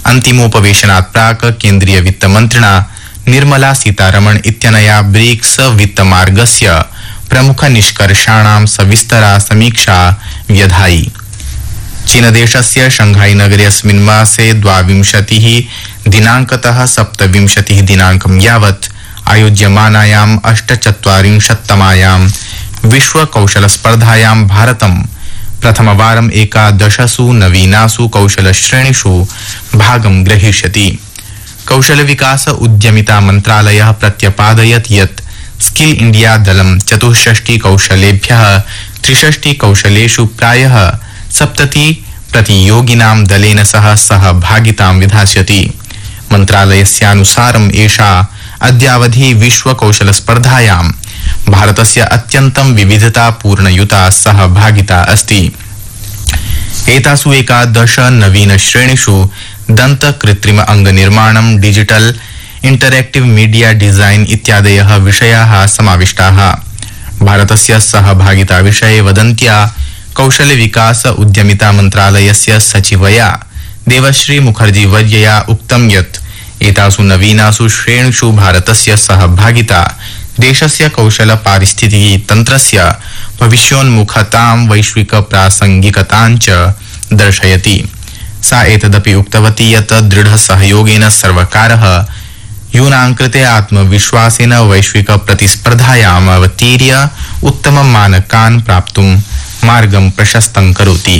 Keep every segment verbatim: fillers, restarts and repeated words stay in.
अन्तिमोपवेशनात् प्राक् केन्द्रीय वित्तमन्त्रिणा निर्मला सीतारमण इत्यनया ब्रिक्स वित्तमार्गस्य प्रमुखनिष्कर्षाणां सविस्तरा समीक्षा व्यधायि। चीनदेशस्य शंघाई नगरे अस्मिन् मासे द्वाविंशतिः दिनांकतः सप्तविंशतिः दिनांकं यावत् आयोज्यमानायाम् अष्टचत्वारिंशत्तमायां विश्वकौशलस्पर्धायां भारतं प्रथमवारम् एकादशसु नवीनासु कौशलश्रेणीषु भागं ग्रहीष्यति। कौशलविकास उद्यमिता मन्त्रालयः प्रत्यपादयत् यत् स्किल इंडिया दलं चतुष्षष्टि कौशलेभ्यः त्रिषष्टि कौशलेषु प्रायः सप्तति प्रतियोगिनां दलेन सह सहभागितां विधास्यति। मन्त्रालयस्यानुसारम् एषा अद्यावधि विश्व कौशल स्पर्धायां भारतस्य अत्यन्तं विविधतापूर्णयुता सहभागिता अस्ति। एतासु एकादश नवीन श्रेणीषु दन्त कृत्रिम अंग निर्माणं, डिजिटल इंटरैक्टिव मीडिया डिजाइन इत्यादयः विषयाः समाविष्टाः। भारतस्य सहभागिता विषये वदन्त्या कौशल विकास उद्यमिता मन्त्रालयस्य सचिवया देवश्री मुखर्जी वर्यया उक्तं यत् एतासु नवीनासु श्रेणीषु भारतस्य सहभागिता देशस्य कौशल पारिस्थितिकी तन्त्रस्य भविष्योन्मुखतां वैश्विक प्रासंगिकतां च दर्शयति। सा एतदपि उक्तवती यत् दृढ सहयोगेन सर्वकारः यूनां कृते आत्मविश्वासेन वैश्विक प्रतिस्पर्धायाम् अवतीर्य उत्तम मानकान् प्राप्तुं मार्गं प्रशस्तं करोति।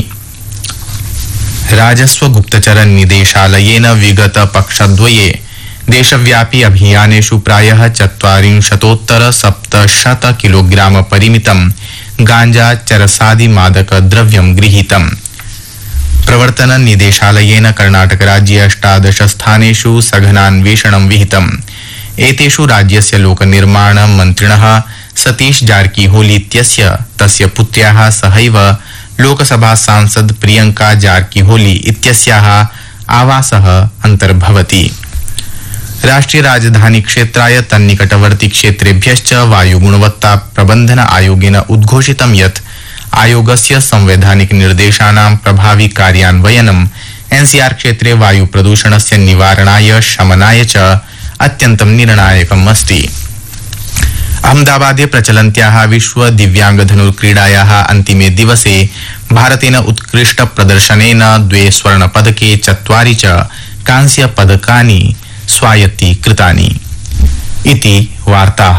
राजस्व गुप्तचर निदेशालयेन विगत पक्षद्वये देशव्यापी अभियानेषु प्रायः चत्वारिंशतोत्तर सप्तशत किलोग्राम परिमितं गांजा चरसादि मादक द्रव्यं गृहीतम्। प्रवर्तन निदेशालयेन कर्णाटक राज्ये अष्टादश स्थानेषु सघनान्वेषणं विहितम्। एतेषु राज्यस्य लोकनिर्माण मन्त्रिणः सतीश जारकीहोली इत्यस्य तस्य पुत्र्याः सहैव लोकसभा सांसद प्रियंका जारकीहोली इत्यस्याः आवासः अन्तर्भवति। राष्ट्रिय राजधानी क्षेत्राय तन्निकटवर्ती क्षेत्रेभ्यश्च वायुगुणवत्ता प्रबन्धन आयोगेन उद्घोषितं यत् आयोगस्य संवैधानिक निर्देशानां प्रभावी कार्यान्वयनं एनसीआर क्षेत्रे वायु प्रदूषणस्य निवारणाय शमनाय च अत्यन्तं निर्णायकम् अस्ति। अहमदाबादे प्रचलन्त्याः विश्व दिव्यांग धनुर्क्रीडायाः अन्तिमे दिवसे भारतेन उत्कृष्ट प्रदर्शनेन द्वे स्वर्ण पदके चत्वारि च कांस्य पदकानि स्वायत्तीकृतानि। इति वार्ताः।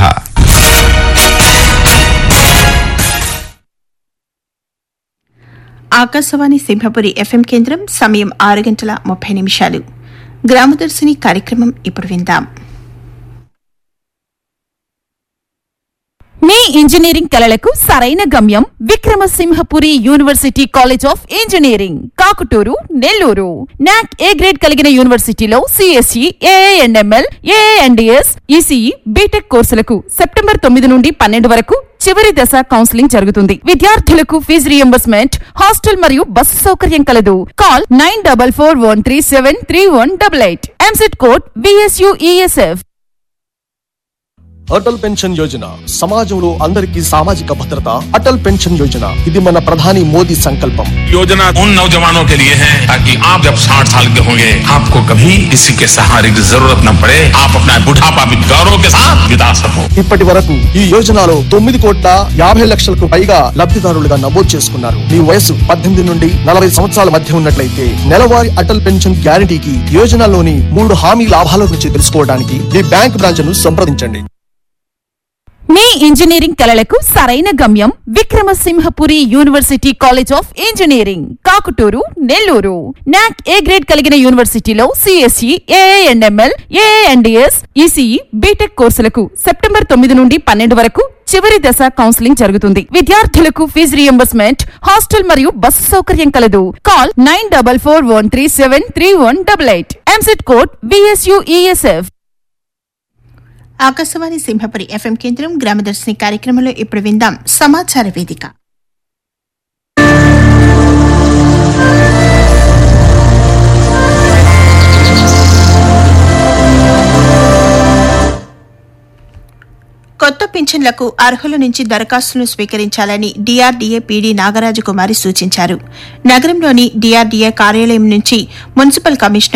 ఆకాశవాణి సింహపురి ఎఫ్ఎం కేంద్రం సమయం ఆరు గంటల ముప్పై నిమిషాలు. గ్రామదర్శిని కార్యక్రమం ఇప్పుడు విందాం. మీ ఇంజనీరింగ్ కళలకు సరైన గమ్యం Vikrama Simhapuri university college of engineering, Kakuturu, Nellore. నాక్ ఏ గ్రేడ్ కలిగిన యూనివర్సిటీలో సిఎస్ఈ, ఏఏఎన్ఎంఎల్, ఏఏఎన్డిఎస్, ఈసీఈ, బీటెక్ కోర్సులకు సెప్టెంబర్ తొమ్మిది నుండి పన్నెండు వరకు చివరి దశ కౌన్సిలింగ్ జరుగుతుంది. విద్యార్థులకు ఫీజు రియంబర్స్మెంట్, హాస్టల్ మరియు బస్సు సౌకర్యం కలదు. Call nine double four one three seven three one double eight. EAMCET code VSUESF. Atal pension Yojana సమాజంలో అందరికీ సామాజిక భద్రత. అటల్ పెన్షన్ యోజన ఇది మన ప్రధాని మోదీ సంకల్పం. योजना उन नौजवानों के लिए है ताकि आप जब साठ साल के होंगे आपको कभी किसी के सहारे की जरूरत न पड़े, आप अपना बुढ़ापा भी गौरव के साथ बिता सको. ఇప్పటి వరకు ఈ యోజనలో తొమ్మిది కోట్ల యాభై లక్షలకు పైగా లబ్ధిదారులుగా నమోదు చేసుకున్నారు. మీ వయసు పద్దెనిమిది నుండి నలభై సంవత్సరాల మధ్య ఉన్నట్లయితే నెలవారీ అటల్ పెన్షన్ గ్యారంటీకి యోజనలోని మూడు హామీ లాభాల గురించి తెలుసుకోవడానికి మీ బ్యాంక్ బ్రాంచ్ ను సంప్రదించండి. మీ ఇంజనీరింగ్ కళలకు సరైన గమ్యం Vikrama Simhapuri university college of engineering, Kakuturu, Nellore. నాక్ ఏ గ్రేడ్ కలిగిన యూనివర్సిటీలో సిఎస్ఈ, ఏఏఎన్ఎంఎల్, ఏఏఎన్డిఎస్, ఈసీఈ, బీటెక్ కోర్సులకు సెప్టెంబర్ తొమ్మిది నుండి పన్నెండు వరకు చివరి దశ కౌన్సిలింగ్ జరుగుతుంది. విద్యార్థులకు ఫీజు రియంబర్స్మెంట్, హాస్టల్ మరియు బస్సు సౌకర్యం కలదు. Call nine double four one three seven three one double eight. EAMCET code VSUESF. Akashvani Simhapuri FM కేంద్రం గ్రామదర్శిని కార్యక్రమంలో ఇప్పుడు విందాం సమాచార వేదిక. కొత్త పింఛన్లకు అర్హుల నుంచి దరఖాస్తులను స్వీకరించాలని డీఆర్డీఏ పీడీ నాగరాజు కుమారి సూచించారు. నగరంలోని డీఆర్డీఏ కార్యాలయం నుంచి మున్సిపల్ కమిషనర్